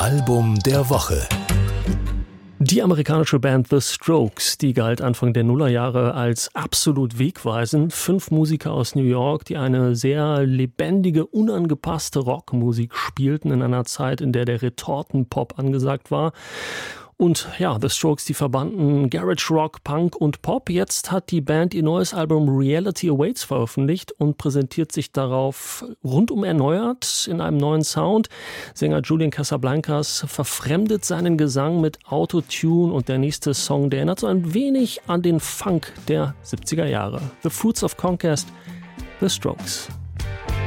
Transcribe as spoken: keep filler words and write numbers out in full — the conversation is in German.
Album der Woche. Die amerikanische Band The Strokes, die galt Anfang der Nullerjahre als absolut wegweisend. Fünf Musiker aus New York, die eine sehr lebendige, unangepasste Rockmusik spielten in einer Zeit, in der der Retortenpop angesagt war. Und ja, The Strokes, die verbanden Garage Rock, Punk und Pop. Jetzt hat die Band ihr neues Album Reality Awaits veröffentlicht und präsentiert sich darauf rundum erneuert in einem neuen Sound. Sänger Julian Casablancas verfremdet seinen Gesang mit Autotune und der nächste Song, der erinnert so ein wenig an den Funk der siebziger Jahre. The Fruits of Conquest, The Strokes.